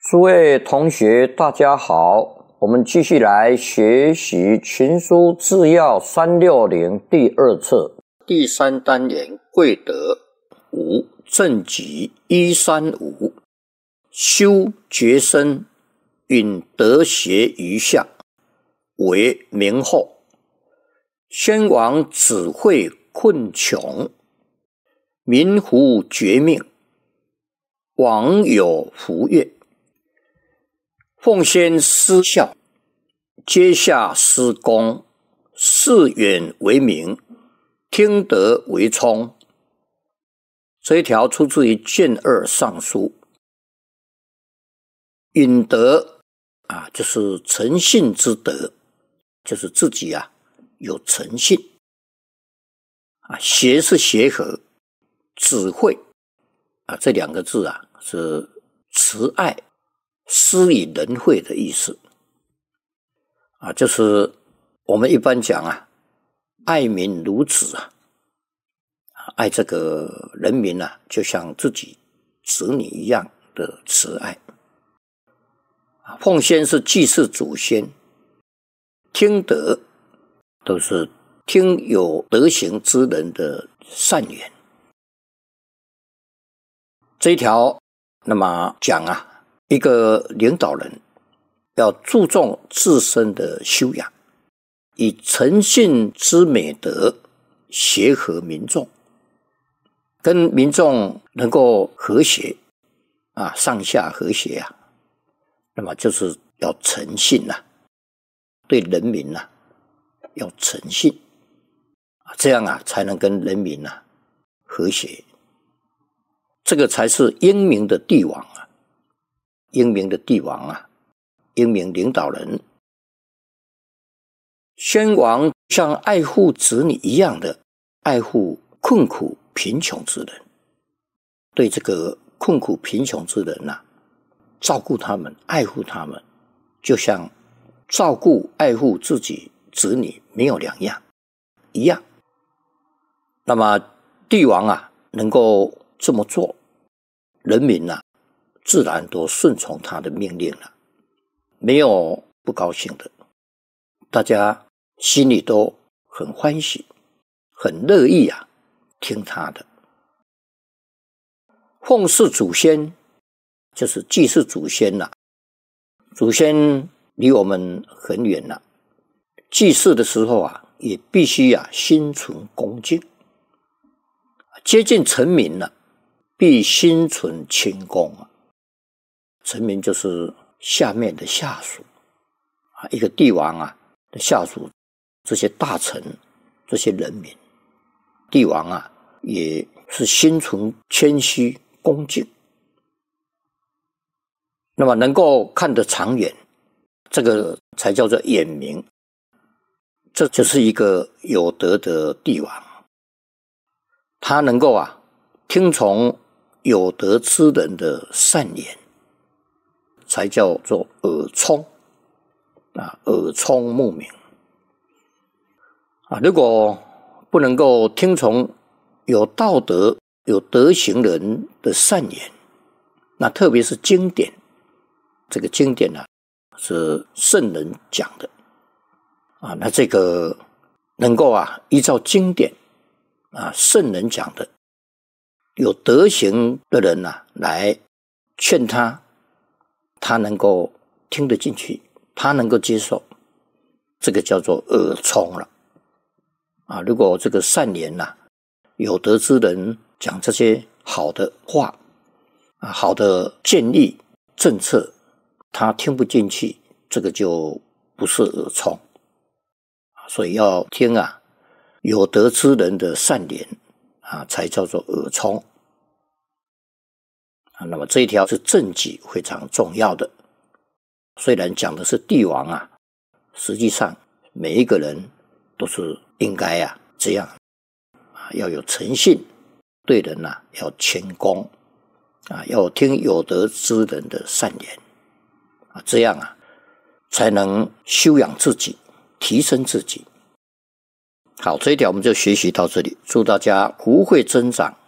诸位同学，大家好，我们继续来学习《群书治要360》第2册第3单元贵德5正己135修觉身允德协余下为明后，先王指挥困穷，民乎绝命，王有福悦。奉先施孝，阶下施公，事远为明，听德为聪。这一条出自于卷2上书。允德就是诚信之德，就是自己有诚信。协是协和，指挥这2个字是慈爱施以仁惠的意思就是我们一般讲爱民如子爱这个人民就像自己子女一样的慈爱。奉先是祭祀祖先，听德都是听有德行之人的善言。这一条那么讲一个领导人要注重自身的修养，以诚信之美德协和民众，跟民众能够和谐上下和谐那么就是要诚信对人民要诚信这样才能跟人民和谐。这个才是英明的帝王英明的帝王英明领导人。先王像爱护子女一样的爱护困苦贫穷之人，对这个困苦贫穷之人照顾他们，爱护他们，就像照顾爱护自己子女没有两样一样。那么帝王能够这么做，人民自然都顺从他的命令了，没有不高兴的，大家心里都很欢喜，很乐意听他的。奉祀祖先就是祭祀祖先祖先离我们很远祭祀的时候也必须心存恭敬。接近臣民必心存谦恭臣民就是下面的下属一个帝王的下属，这些大臣，这些人民，帝王也是心存谦虚恭敬。那么能够看得长远，这个才叫做眼明，这就是一个有德的帝王。他能够听从有德之人的善言，才叫做耳聪耳聪目明如果不能够听从有道德有德行人的善言，那特别是经典，这个经典是圣人讲的那这个能够依照经典圣人讲的有德行的人来劝他，他能够听得进去，他能够接受，这个叫做耳聪了如果这个善言有德之人讲这些好的话好的建议政策，他听不进去，这个就不是耳聪所以要听有德之人的善言才叫做耳聪那么这一条是正己非常重要的。虽然讲的是帝王实际上每一个人都是应该这样要有诚信，对人要谦恭要听有德之人的善言这样才能修养自己，提升自己。好，这一条我们就学习到这里，祝大家福慧增长，